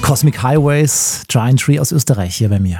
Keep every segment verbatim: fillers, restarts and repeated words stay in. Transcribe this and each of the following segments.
Cosmic Highways, Giant Tree aus Österreich hier bei mir.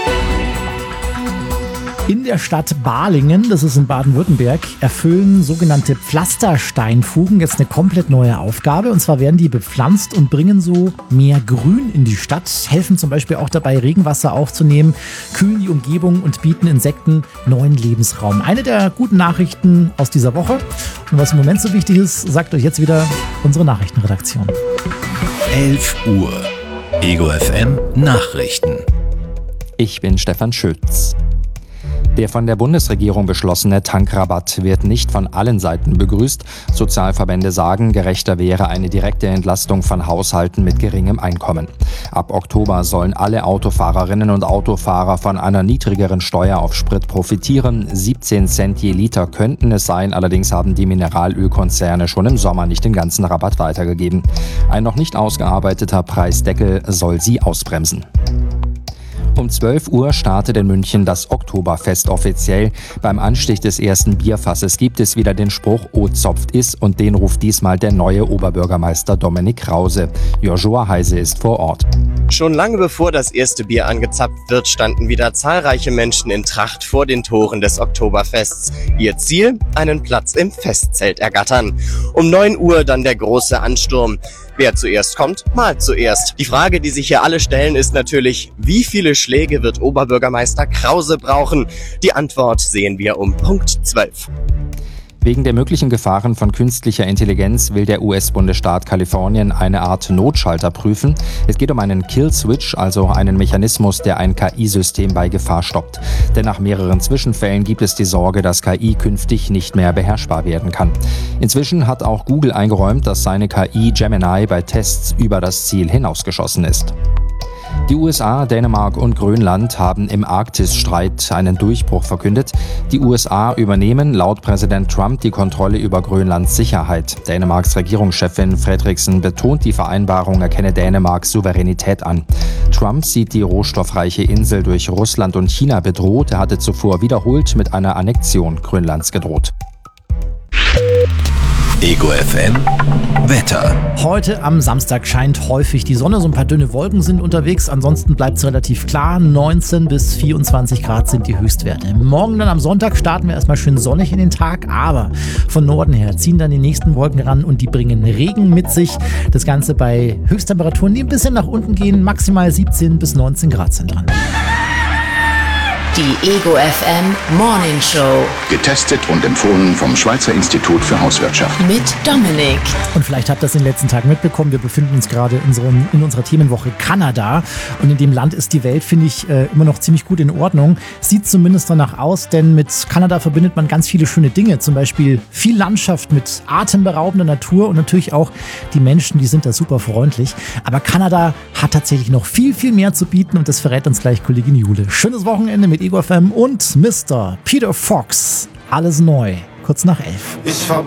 In der Stadt Balingen, das ist in Baden-Württemberg, erfüllen sogenannte Pflastersteinfugen jetzt eine komplett neue Aufgabe. Und zwar werden die bepflanzt und bringen so mehr Grün in die Stadt, helfen zum Beispiel auch dabei, Regenwasser aufzunehmen, kühlen die Umgebung und bieten Insekten neuen Lebensraum. Eine der guten Nachrichten aus dieser Woche. Und was im Moment so wichtig ist, sagt euch jetzt wieder unsere Nachrichtenredaktion. elf Uhr. Ego F M Nachrichten. Ich bin Stefan Schütz. Der von der Bundesregierung beschlossene Tankrabatt wird nicht von allen Seiten begrüßt. Sozialverbände sagen, gerechter wäre eine direkte Entlastung von Haushalten mit geringem Einkommen. Ab Oktober sollen alle Autofahrerinnen und Autofahrer von einer niedrigeren Steuer auf Sprit profitieren. siebzehn Cent je Liter könnten es sein, allerdings haben die Mineralölkonzerne schon im Sommer nicht den ganzen Rabatt weitergegeben. Ein noch nicht ausgearbeiteter Preisdeckel soll sie ausbremsen. Um zwölf Uhr startet in München das Oktoberfest offiziell. Beim Anstich des ersten Bierfasses gibt es wieder den Spruch "O zopft is" und den ruft diesmal der neue Oberbürgermeister Dominik Krause. Joshua Heise ist vor Ort. Schon lange bevor das erste Bier angezapft wird, standen wieder zahlreiche Menschen in Tracht vor den Toren des Oktoberfests. Ihr Ziel? Einen Platz im Festzelt ergattern. Um neun Uhr dann der große Ansturm. Wer zuerst kommt, malt zuerst. Die Frage, die sich hier alle stellen, ist natürlich, wie viele Schläge wird Oberbürgermeister Krause brauchen? Die Antwort sehen wir um Punkt zwölf. Wegen der möglichen Gefahren von künstlicher Intelligenz will der U S-Bundesstaat Kalifornien eine Art Notschalter prüfen. Es geht um einen Kill-Switch, also einen Mechanismus, der ein K I-System bei Gefahr stoppt. Denn nach mehreren Zwischenfällen gibt es die Sorge, dass K I künftig nicht mehr beherrschbar werden kann. Inzwischen hat auch Google eingeräumt, dass seine K I Gemini bei Tests über das Ziel hinausgeschossen ist. Die U S A, Dänemark und Grönland haben im Arktisstreit einen Durchbruch verkündet. Die U S A übernehmen laut Präsident Trump die Kontrolle über Grönlands Sicherheit. Dänemarks Regierungschefin Frederiksen betont, die Vereinbarung erkenne Dänemarks Souveränität an. Trump sieht die rohstoffreiche Insel durch Russland und China bedroht. Er hatte zuvor wiederholt mit einer Annexion Grönlands gedroht. Ego F M Wetter. Heute am Samstag scheint häufig die Sonne, so ein paar dünne Wolken sind unterwegs, ansonsten bleibt es relativ klar, neunzehn bis vierundzwanzig Grad sind die Höchstwerte. Morgen dann am Sonntag starten wir erstmal schön sonnig in den Tag, aber von Norden her ziehen dann die nächsten Wolken ran und die bringen Regen mit sich. Das Ganze bei Höchsttemperaturen, die ein bisschen nach unten gehen, maximal siebzehn bis neunzehn Grad sind dran. Die Ego F M Morning Show. Getestet und empfohlen vom Schweizer Institut für Hauswirtschaft. Mit Dominik. Und vielleicht habt ihr das in den letzten Tagen mitbekommen. Wir befinden uns gerade in, unserem, in unserer Themenwoche Kanada. Und in dem Land ist die Welt, finde ich, äh, immer noch ziemlich gut in Ordnung. Sieht zumindest danach aus, denn mit Kanada verbindet man ganz viele schöne Dinge. Zum Beispiel viel Landschaft mit atemberaubender Natur und natürlich auch die Menschen, die sind da super freundlich. Aber Kanada hat tatsächlich noch viel, viel mehr zu bieten und das verrät uns gleich Kollegin Jule. Schönes Wochenende mit Ego F M und Mister Peter Fox. Alles neu. Kurz nach elf. Ich fahr